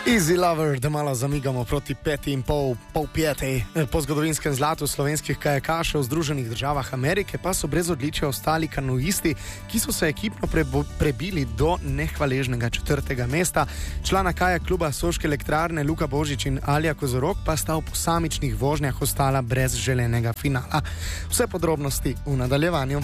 Easy Lover, da malo zamigamo proti 5,5, pol pete. Po zgodovinskem zlatu slovenskih kajakašev v Združenih državah Amerike pa so brez odličja ostali kanuisti, ki so se ekipno prebili do nehvaležnega 4. mesta. Člana kajak kluba Soške elektrarne Luka Božič in Alja Kozorok pa sta v posamičnih vožnjah ostala brez želenega finala. Vse podrobnosti v nadaljevanju.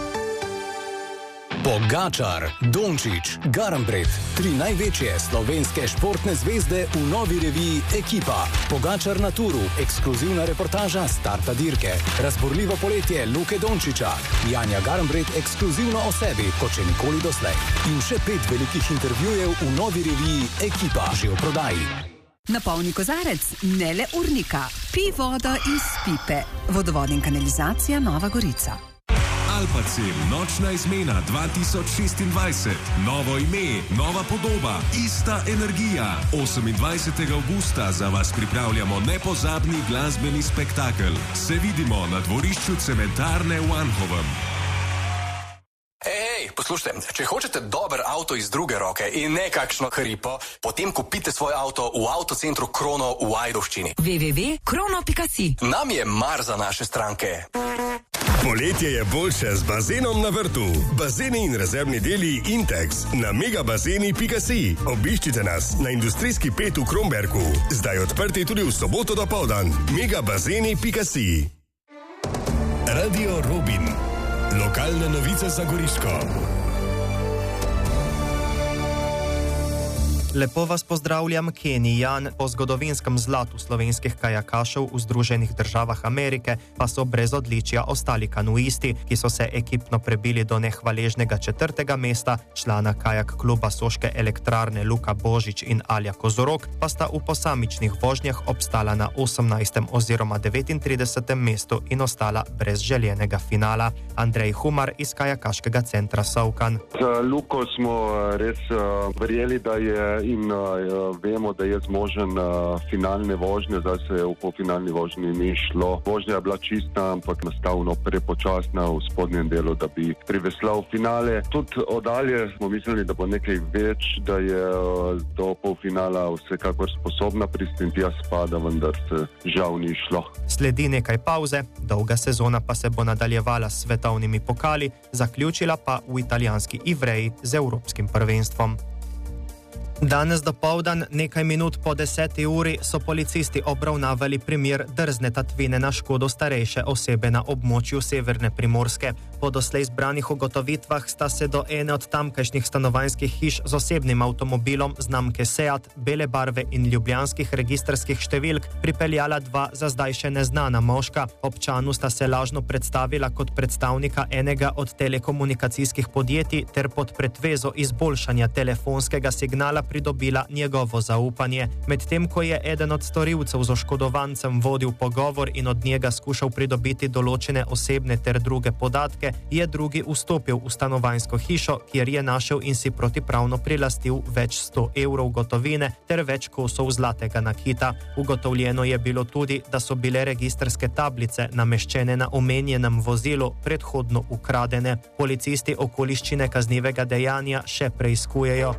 Pogačar, Dončić, Garnbret, 3 največje slovenske športne zvezde v novi reviji Ekipa. Pogačar na turu, ekskluzivna reportaža starta dirke. Razburljivo poletje Luke Dončića. Janja Garnbret ekskluzivno o sebi, kot še nikoli doslej. In še 5 velikih intervjujev v novi reviji Ekipa, že v prodaji. Napolni kozarec, ne le urnika. Pij vodo iz pipe. Vodovod in kanalizacija Nova Gorica. Alpacem, nočna izmena 2026. Novo ime, nova podoba, ista energija. 28. avgusta za vas pripravljamo nepozabni glasbeni spektakel. Se vidimo na dvorišču cementarne v Anhovem. Ej, poslušajte, če hočete dober avto iz druge roke in ne kakšno hripo, potem kupite svoj avto v avtocentru Krono v Ajdovščini. www.krono.si. Nam je mar za naše stranke. Poletje je boljše z bazenom na vrtu. Bazeni in rezervni deli Intex na megabazeni.si. Obiščite nas na industrijski 5 v Kromberku. Zdaj odprti tudi v soboto dopoldan. megabazeni.si. Radio Robin. Lokalne novice za Goriško. Lepo vas pozdravljam, Kenny Jan. Po zgodovinskem zlatu slovenskih kajakašev v Združenih državah Amerike pa so brez odličja ostali kanuisti, ki so se ekipno prebili do nehvaležnega 4. mesta. Člana kajak kluba Soške elektrarne Luka Božič in Alja Kozorok pa sta v posamičnih vožnjah obstala na 18. oziroma 39. mestu in ostala brez željenega finala. Andrej Humar iz kajakaškega centra Sovkan. Z Luko smo res verjeli, da je in vemo, da je zmožen finalne vožnje, zdaj se v polfinalni vožnji ni šlo. Vožnja je bila čista, ampak nastavno prepočasna v spodnjem delu, da bi priveslal finale. Tudi odalje smo mislili, da bo nekaj več, da je do polfinala vsekakor sposobna pristintja spada, vendar se žal ni šlo. Sledi nekaj pauze, dolga sezona pa se bo nadaljevala s svetovnimi pokali, zaključila pa v italijanski Ivreji z evropskim prvenstvom. Danes dopoldan, nekaj minut po 10. uri, so policisti obravnavali primer drzne tatvine na škodo starejše osebe na območju severne Primorske. Po doslej zbranih ugotovitvah sta se do ene od tamkajšnjih stanovanjskih hiš z osebnim avtomobilom znamke Seat, bele barve in ljubljanskih registrskih številk pripeljala 2 za zdaj še neznana moška. Občanu sta se lažno predstavila kot predstavnika enega od telekomunikacijskih podjetij ter pod pretvezo izboljšanja telefonskega signala pridobila njegovo zaupanje. Medtem ko je eden od storilcev z oškodovancem vodil pogovor in od njega skušal pridobiti določene osebne ter druge podatke, je drugi vstopil v stanovanjsko hišo, kjer je našel in si protipravno prilastil več 100 evrov gotovine ter več kosov zlatega nakita. Ugotovljeno je bilo tudi, da so bile registrske tablice nameščene na omenjenem vozilu predhodno ukradene. Policisti okoliščine kaznivega dejanja še preiskujejo.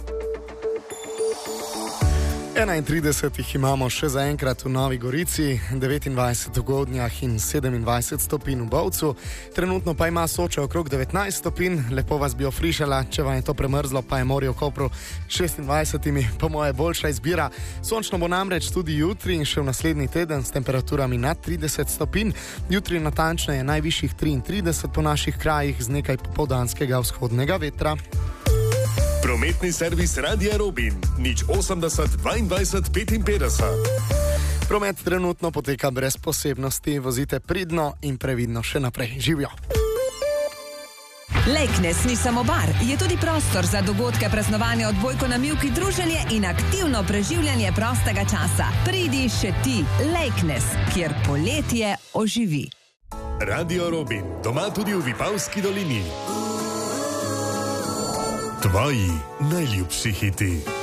31 jih imamo še zaenkrat v Novi Gorici, 29 v Godnjah in 27 stopinj v Bovcu. Trenutno pa ima Soča okrog 19 stopinj, lepo vas bi ofrišala, če vam je to premrzlo, pa je morje v Kopru 26, po moje boljša izbira. Sončno bo namreč tudi jutri in še v naslednji teden s temperaturami nad 30 stopinj. Jutri natančneje najvišjih 33 po naših krajih z nekaj popoldanskega vzhodnega vetra. Prometni servis Radia Robin, 080 22 55. Promet trenutno poteka brez posebnosti, vozite pridno in previdno še naprej. Živjo! Lejknes ni samo bar, je tudi prostor za dogodke, praznovanje, odbojko na mivki, druženje in aktivno preživljanje prostega časa. Pridi še ti, Lejknes, kjer poletje oživi. Radio Robin, doma tudi v Vipavski dolini. Tvoji najljubši hiti.